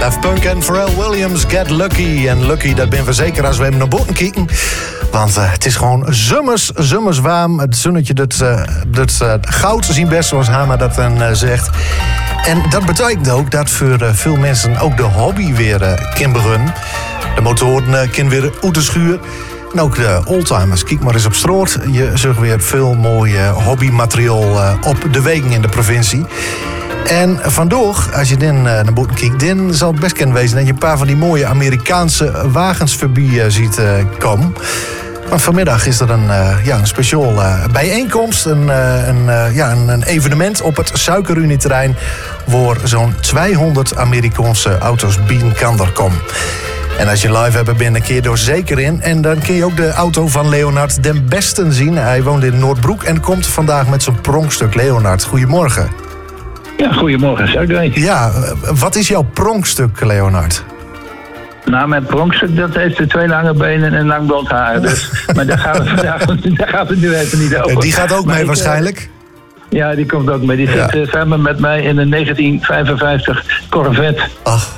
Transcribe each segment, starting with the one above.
Daft Punk en Pharrell Williams, Get Lucky. En lucky, dat ben we zeker als we hem naar boven kijken. Want het is gewoon zommers warm. Het zonnetje dat goud zien best, zoals Hama dat dan zegt. En dat betekent ook dat voor veel mensen ook de hobby weer kan beginnen. De motoren kunnen weer uit de schuur. En ook de oldtimers. Kijk maar eens op straat. Je zult weer veel mooi hobbymateriaal op de wegen in de provincie. En vandaag, als je dan naar boven kijkt, dan zal het best kunnen wezen dat je een paar van die mooie Amerikaanse wagens voorbij ziet komen. Want vanmiddag is er een speciaal bijeenkomst, een evenement op het Suikerunieterrein, waar zo'n 200 Amerikaanse auto's binnen kan er komen. En als je live hebt bent, dan kun je er zeker in. En dan kun je ook de auto van Leonard den Besten zien. Hij woont in Noordbroek en komt vandaag met zijn pronkstuk. Leonard, goedemorgen. Ja, goedemorgen, Sergej. Ja, wat is jouw pronkstuk, Leonard? Nou, mijn pronkstuk, dat heeft 2 lange benen en lang blond haar. Dus, maar daar gaan we nu even niet over. Die gaat ook mee waarschijnlijk? Ja, die komt ook mee. Die zit samen met mij in een 1955 Corvette. Ach.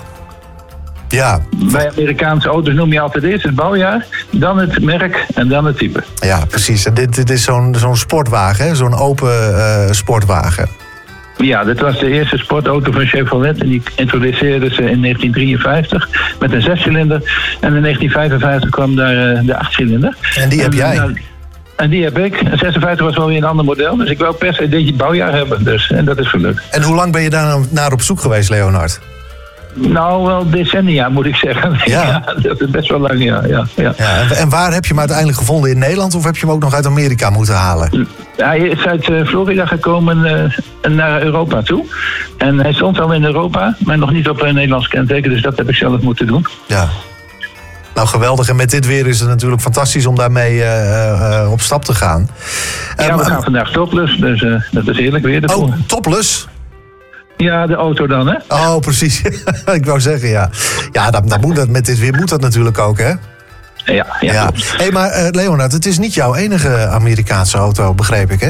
Ja. Bij Amerikaanse auto's noem je altijd eerst het bouwjaar, dan het merk en dan het type. Ja, precies. En dit is zo'n sportwagen, hè? Zo'n open sportwagen. Ja, dit was de eerste sportauto van Chevrolet. En die introduceerden ze in 1953 met een 6-cilinder. En in 1955 kwam daar de 8-cilinder. En die heb jij? En die heb ik. En 56 was wel weer een ander model. Dus ik wou per se dit bouwjaar hebben. Dus, en dat is gelukt. En hoe lang ben je daar naar op zoek geweest, Leonard? Nou, wel decennia moet ik zeggen. Ja, dat is best wel lang, ja. En waar heb je hem uiteindelijk gevonden? In Nederland of heb je hem ook nog uit Amerika moeten halen? Hij is uit Florida gekomen naar Europa toe. En hij stond al in Europa, maar nog niet op een Nederlands kenteken. Dus dat heb ik zelf moeten doen. Ja. Nou, geweldig. En met dit weer is het natuurlijk fantastisch om daarmee op stap te gaan. Ja, we gaan vandaag topless, dus dat is heerlijk weer. Oh, topless? Ja, de auto dan, hè? Oh, precies. Ik wou zeggen, ja. Ja, met dit weer moet dat natuurlijk ook, hè? Ja. Hey, maar Leonard, het is niet jouw enige Amerikaanse auto, begreep ik, hè?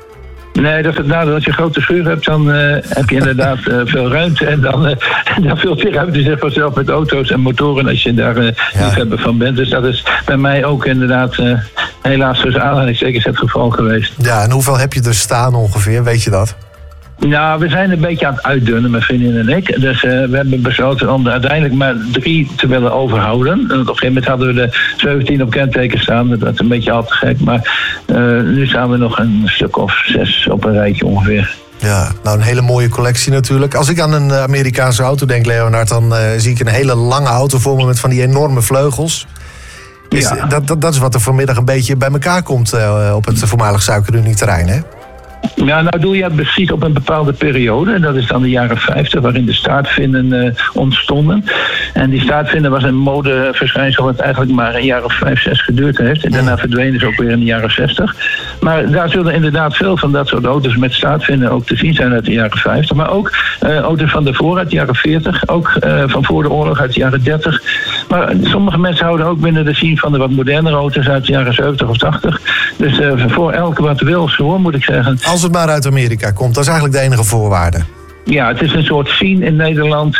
Nee, dat is het nadeel. Als je een grote schuur hebt, dan heb je inderdaad veel ruimte. En dan vult die ruimte zich vanzelf met auto's en motoren als je daar liefhebber van bent. Dus dat is bij mij ook inderdaad helaas tussen aanhalingstekens het geval geweest. Ja, en hoeveel heb je er staan ongeveer? Weet je dat? Nou, we zijn een beetje aan het uitdunnen, mijn vriendin en ik. Dus we hebben besloten om er uiteindelijk maar 3 te willen overhouden. Op een gegeven moment hadden we er 17 op kenteken staan. Dat is een beetje al te gek. Maar nu staan we nog een stuk of 6 op een rijtje ongeveer. Ja, nou een hele mooie collectie natuurlijk. Als ik aan een Amerikaanse auto denk, Leonard, dan zie ik een hele lange auto voor me met van die enorme vleugels. Dus dat is wat er vanmiddag een beetje bij elkaar komt op het voormalig Suikerunieterrein, hè? Ja, nou doe je het precies op een bepaalde periode. En dat is dan de jaren 50, waarin de staartvinnen ontstonden. En die staartvinnen was een modeverschijnsel wat eigenlijk maar een jaar of 5, 6 geduurd heeft. En daarna verdwenen ze ook weer in de jaren 60. Maar daar zullen inderdaad veel van dat soort auto's met staartvinnen ook te zien zijn uit de jaren 50. Maar ook auto's van daarvoor uit de jaren 40. Ook van voor de oorlog uit de jaren 30. Maar sommige mensen houden ook binnen de scene van de wat modernere auto's uit de jaren 70 of 80. Dus voor elke wat wil, zo moet ik zeggen. Als het maar uit Amerika komt, dat is eigenlijk de enige voorwaarde. Ja, het is een soort scene in Nederland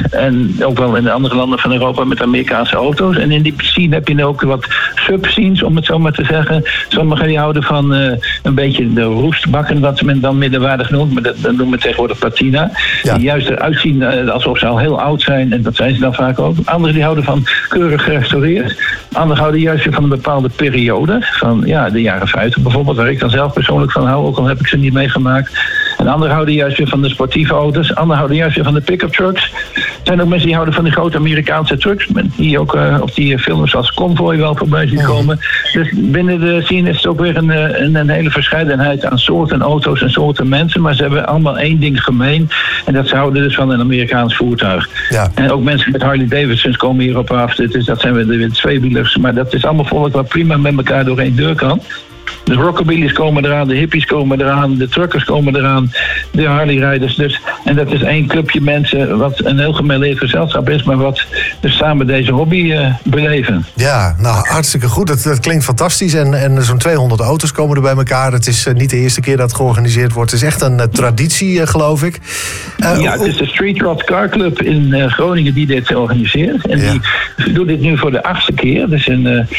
en ook wel in de andere landen van Europa met Amerikaanse auto's. En in die scene heb je ook wat subscenes, om het zo maar te zeggen. Sommigen die houden van een beetje de roestbakken, wat men dan middenwaardig noemt. Maar dat noemen we tegenwoordig patina. Ja. Die juist eruit zien alsof ze al heel oud zijn. En dat zijn ze dan vaak ook. Anderen die houden van keurig gerestaureerd. Anderen houden juist weer van een bepaalde periode. Van de jaren 50 bijvoorbeeld, waar ik dan zelf persoonlijk van hou. Ook al heb ik ze niet meegemaakt. En anderen houden juist weer van de sportieve auto's. Anderen houden juist weer van de pick-up trucks. Er zijn ook mensen die houden van die grote Amerikaanse trucks. Die ook op die films als Convoy wel voorbij zien komen. Dus binnen de scene is het ook weer een hele verscheidenheid aan soorten auto's en soorten mensen. Maar ze hebben allemaal één ding gemeen. En dat ze houden dus van een Amerikaans voertuig. Ja. En ook mensen met Harley Davidsons komen hierop af. Dat zijn weer de tweewielers. Maar dat is allemaal volk wat prima met elkaar door één deur kan. De rockabillys komen eraan, de hippies komen eraan, de truckers komen eraan, de Harley-rijders. Dus, en dat is één clubje mensen wat een heel gemêleerd gezelschap is, maar wat dus samen deze hobby beleven. Ja, nou hartstikke goed. Dat klinkt fantastisch. En zo'n 200 auto's komen er bij elkaar. Het is niet de eerste keer dat het georganiseerd wordt. Het is echt een traditie, geloof ik. Ja, het is de Street Rod Car Club in Groningen die dit organiseert. En die doet dit nu voor de 8e keer. Dus een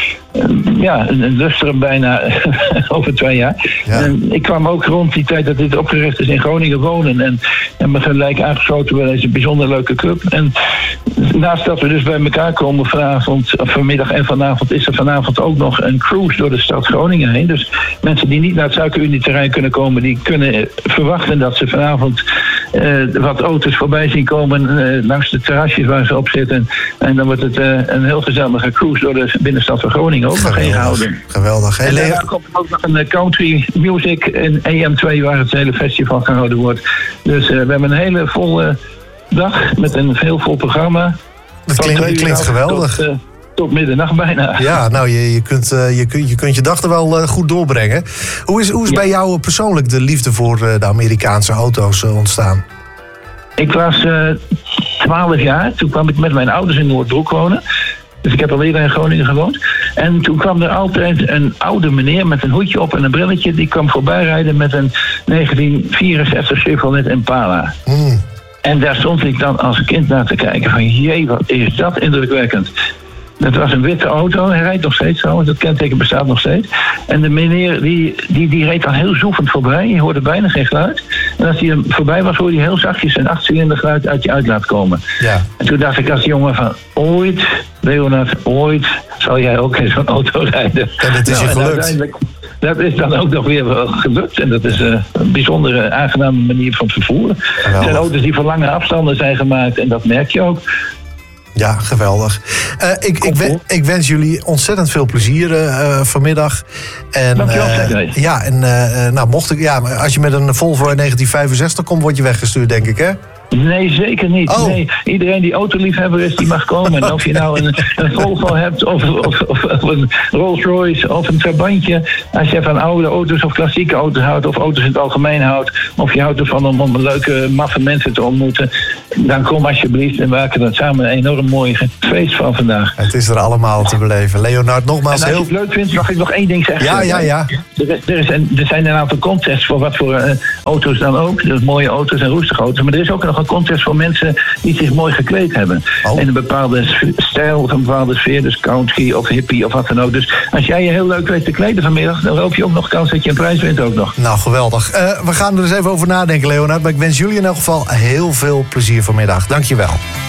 lustrum bijna over 2 jaar. Ja. En ik kwam ook rond die tijd dat dit opgericht is in Groningen wonen. En me gelijk aangesloten bij deze bijzonder leuke club. En naast dat we dus bij elkaar komen vanmiddag en vanavond, is er vanavond ook nog een cruise door de stad Groningen heen. Dus mensen die niet naar het Suikerunie-terrein kunnen komen, die kunnen verwachten dat ze vanavond wat auto's voorbij zien komen langs de terrasjes waar ze op zitten. En dan wordt het een heel gezellige cruise door de binnenstad van Groningen ook nog heen gehouden. Geweldig. En daarna komt er ook nog een country music in EM2 waar het hele festival gehouden wordt. Dus we hebben een hele volle dag met een heel vol programma. Dat klinkt geweldig. Tot middernacht bijna. Ja, nou, je kunt je dag er wel goed doorbrengen. Hoe is bij jou persoonlijk de liefde voor de Amerikaanse auto's ontstaan? Ik was 12 jaar. Toen kwam ik met mijn ouders in Noordbroek wonen. Dus ik heb al eerder in Groningen gewoond. En toen kwam er altijd een oude meneer met een hoedje op en een brilletje. Die kwam voorbij rijden met een 1964 Chevrolet Impala. En daar stond ik dan als kind naar te kijken van jee, wat is dat indrukwekkend. Dat was een witte auto, hij rijdt nog steeds trouwens, dat kenteken bestaat nog steeds. En de meneer die reed dan heel zoefend voorbij, je hoorde bijna geen geluid. En als hij voorbij was, hoorde je heel zachtjes een 8-cilinder geluid uit je uitlaat komen. Ja. En toen dacht ik als jongen van ooit, Leonard, ooit zal jij ook in zo'n auto rijden. En dat is je gelukt. Dat is dan ook nog weer wel gelukt. En dat is een bijzondere, aangename manier van vervoeren. Het zijn auto's die voor lange afstanden zijn gemaakt en dat merk je ook. Ja, geweldig. Ik wens jullie ontzettend veel plezier vanmiddag. En, als je met een Volvo 1965 komt, word je weggestuurd, denk ik, hè? Nee, zeker niet. Oh. Nee, iedereen die autoliefhebber is, die mag komen. En of je nou een Volvo hebt, of een Rolls Royce, of een Trabantje. Als je van oude auto's of klassieke auto's houdt, of auto's in het algemeen houdt, of je houdt ervan om leuke, maffe mensen te ontmoeten, dan kom alsjeblieft en maken er samen een enorm mooi feest van vandaag. Het is er allemaal te beleven. Leonard, nogmaals en als je het leuk vindt, mag ik nog één ding zeggen. Ja. Er zijn een aantal contests voor wat voor auto's dan ook. Dus mooie auto's en roestige auto's. Maar er is ook nog een contest voor mensen die zich mooi gekleed hebben. In een bepaalde stijl of een bepaalde sfeer. Dus country of hippie of wat dan ook. Dus als jij je heel leuk weet te kleden vanmiddag, dan loop je ook nog kans dat je een prijs wint ook nog. Nou, geweldig. We gaan er eens even over nadenken, Leonard. Maar ik wens jullie in elk geval heel veel plezier vanmiddag. Dankjewel.